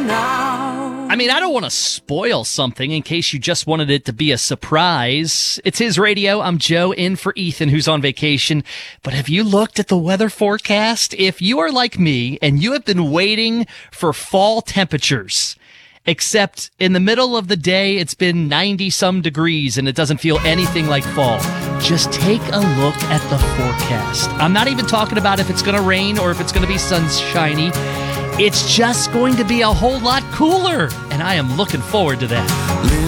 now. I mean, I don't want to spoil something in case you just wanted it to be a surprise. It's his radio. I'm Joe, in for Ethan, who's on vacation. But have you looked at the weather forecast? If you are like me and you have been waiting for fall temperatures, except in the middle of the day, it's been 90-some degrees and it doesn't feel anything like fall, just take a look at the forecast. I'm not even talking about if it's going to rain or if it's going to be sunshiny. It's just going to be a whole lot cooler, and I am looking forward to that.